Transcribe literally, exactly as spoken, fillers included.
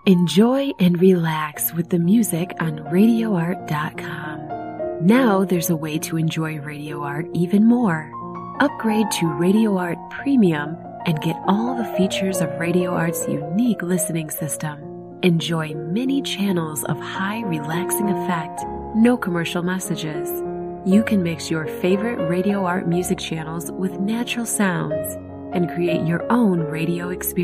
Enjoy and relax with the music on radio art dot com. Now there's a way to enjoy Radio Art even more. Upgrade to Radio Art Premium and get all the features of Radio Art's unique listening system. Enjoy many channels of high relaxing effect, no commercial messages. You can mix your favorite Radio Art music channels with natural sounds and create your own radio experience.